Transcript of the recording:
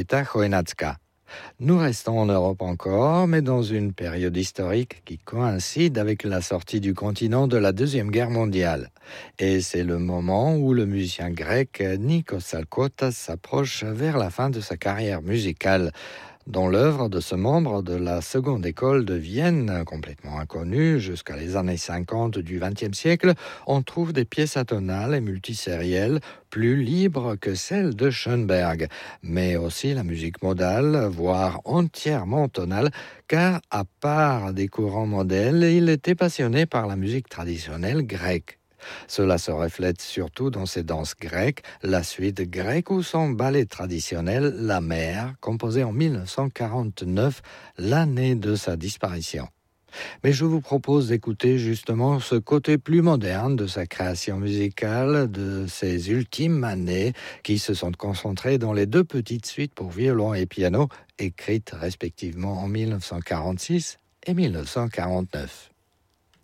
Elisabeta Choenacka. Nous restons en Europe encore, mais dans une période historique qui coïncide avec la sortie du continent de la Deuxième Guerre mondiale. Et c'est le moment où le musicien grec Nikos Salkotas s'approche vers la fin de sa carrière musicale. Dans l'œuvre de ce membre de la seconde école de Vienne, complètement inconnue jusqu'à les années 50 du XXe siècle, on trouve des pièces atonales et multisérielles plus libres que celles de Schoenberg, mais aussi la musique modale, voire entièrement tonale, car à part des courants modèles, il était passionné par la musique traditionnelle grecque. Cela se reflète surtout dans ses danses grecques, la suite grecque ou son ballet traditionnel, La Mer, composé en 1949, l'année de sa disparition. Mais je vous propose d'écouter justement ce côté plus moderne de sa création musicale, de ses ultimes années, qui se sont concentrées dans les deux petites suites pour violon et piano, écrites respectivement en 1946 et 1949.